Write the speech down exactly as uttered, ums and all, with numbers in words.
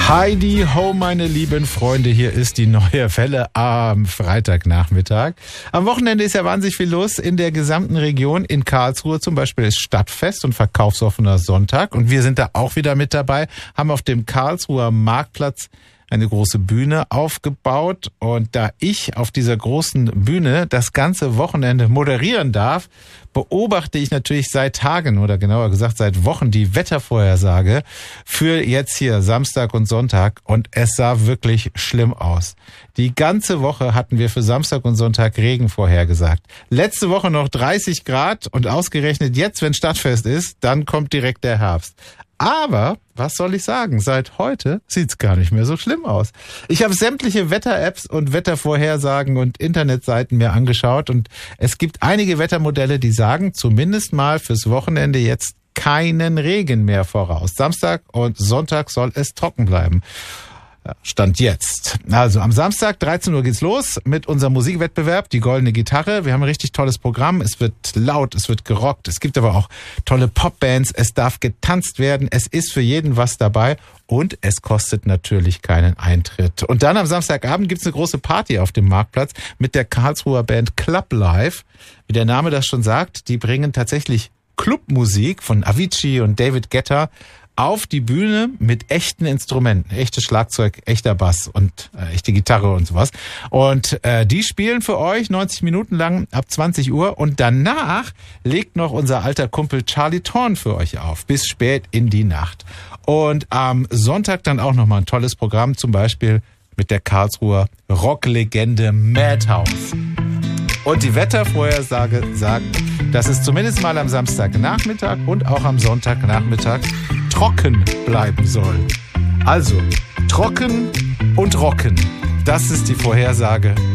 Heidi ho, meine lieben Freunde, hier ist die neue Welle am Freitagnachmittag. Am Wochenende ist ja wahnsinnig viel los in der gesamten Region. In Karlsruhe zum Beispiel ist Stadtfest und verkaufsoffener Sonntag. Und wir sind da auch wieder mit dabei, haben auf dem Karlsruher Marktplatz eine große Bühne aufgebaut. Und da ich auf dieser großen Bühne das ganze Wochenende moderieren darf, beobachte ich natürlich seit Tagen oder genauer gesagt seit Wochen die Wettervorhersage für jetzt hier Samstag und Sonntag. Und es sah wirklich schlimm aus. Die ganze Woche hatten wir für Samstag und Sonntag Regen vorhergesagt. Letzte Woche noch dreißig Grad und ausgerechnet jetzt, wenn Stadtfest ist, dann kommt direkt der Herbst. Aber, was soll ich sagen, seit heute sieht's gar nicht mehr so schlimm aus. Ich habe sämtliche Wetter-Apps und Wettervorhersagen und Internetseiten mir angeschaut und es gibt einige Wettermodelle, die sagen, zumindest mal fürs Wochenende jetzt keinen Regen mehr voraus. Samstag und Sonntag soll es trocken bleiben. Stand jetzt. Also am Samstag, dreizehn Uhr geht's los mit unserem Musikwettbewerb, die Goldene Gitarre. Wir haben ein richtig tolles Programm. Es wird laut, es wird gerockt. Es gibt aber auch tolle Popbands. Es darf getanzt werden. Es ist für jeden was dabei. Und es kostet natürlich keinen Eintritt. Und dann am Samstagabend gibt's eine große Party auf dem Marktplatz mit der Karlsruher Band Club Live. Wie der Name das schon sagt, die bringen tatsächlich Clubmusik von Avicii und David Guetta auf die Bühne mit echten Instrumenten, echtes Schlagzeug, echter Bass und äh, echte Gitarre und sowas. Und äh, die spielen für euch neunzig Minuten lang ab zwanzig Uhr und danach legt noch unser alter Kumpel Charlie Thorn für euch auf, bis spät in die Nacht. Und am Sonntag dann auch nochmal ein tolles Programm, zum Beispiel mit der Karlsruher Rocklegende Madhouse. Und die Wettervorhersage sagt, dass es zumindest mal am Samstagnachmittag und auch am Sonntagnachmittag trocken bleiben soll. Also, trocken und rocken. Das ist die Vorhersage